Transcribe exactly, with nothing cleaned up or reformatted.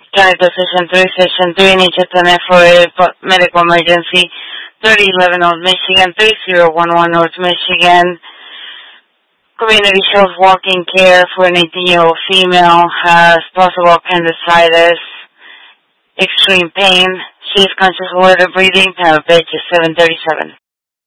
County Position three, Session three, Nichetane for a medical emergency, thirty eleven North Michigan, three zero one one North Michigan. Community Health Walking Care for an eighteen-year-old female, has possible appendicitis, extreme pain. She is conscious, alert, breathing, paramedic seven thirty-seven.